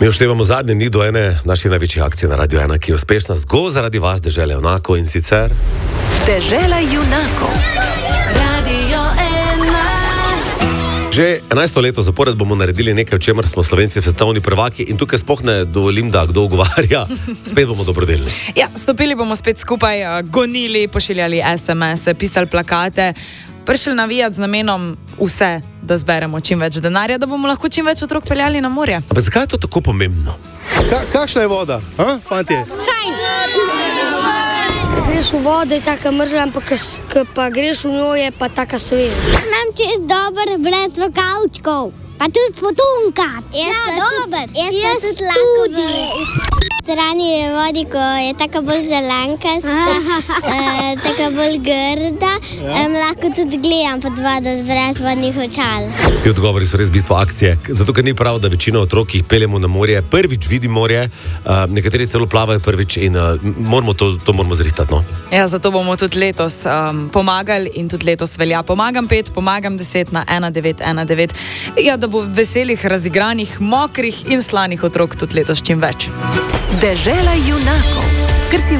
Mi oštevamo zadnje dni do ene naših največjih akcij na Radio 1, ki je uspešna zgolj zaradi vas, Dežela junakov, in sicer... Dežela junakov. Radio 1. Že 11. leto zapored bomo naredili nekaj, v čemer smo Slovenci svetovni prvaki, in tukaj sploh ne dovolim, da kdo ugovarja, spet bomo dobrodelni. Ja, stopili bomo spet skupaj, gonili, pošiljali SMS-e, pisali plakate, prišli navijati z namenom vse, da zberemo čim več denarja, da bomo lahko čim več otrok peljali na morje. Ampak zakaj je to tako pomembno? Kakšna je voda, fantje? Greš v vodo, je taka mrzla, ampak ko pa greš v njo, je pa taka sveža. Nam čist dober brez rokavčkov, pa tudi potunka. Ja, dober. Jaz tudi lahko strani je vodi, ko je taka bolj zelenkasta, taka bolj grda, lahko tudi gledam pod vodo brez vodnih očal. Ti odgovori so res bistvo akcije, zato ker ni prav, da večino otrok jih peljemo na morje, prvič vidi morje, nekateri celo plavajo prvič in to moramo zrihtati, no? Ja, zato bomo tudi letos pomagali in tudi letos velja. Pomagam 5, pomagam 10 na 1919. Ja, da bo veselih, razigranih, mokrih in slanih otrok tudi letos čim več. Dežela junakov. Ker si